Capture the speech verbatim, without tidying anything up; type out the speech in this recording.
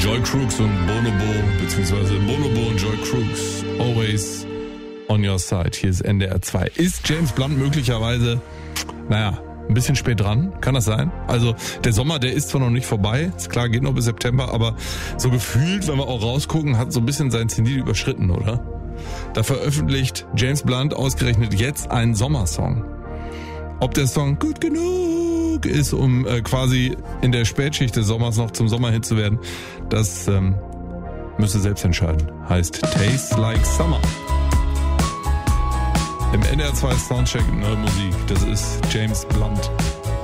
Joy Crooks und Bonobo, beziehungsweise Bonobo und Joy Crooks, always on your side. Hier ist N D R zwei. Ist James Blunt möglicherweise, naja, ein bisschen spät dran? Kann das sein? Also der Sommer, der ist zwar noch nicht vorbei, ist klar, geht noch bis September, aber so gefühlt, wenn wir auch rausgucken, hat so ein bisschen sein Zenit überschritten, oder? Da veröffentlicht James Blunt ausgerechnet jetzt einen Sommersong. Ob der Song gut genug ist, um äh, quasi in der Spätschicht des Sommers noch zum Sommerhit zu werden, das ähm, müsst ihr selbst entscheiden. Heißt Tastes Like Summer. Im N D R zwei Soundcheck neue Musik. Das ist James Blunt.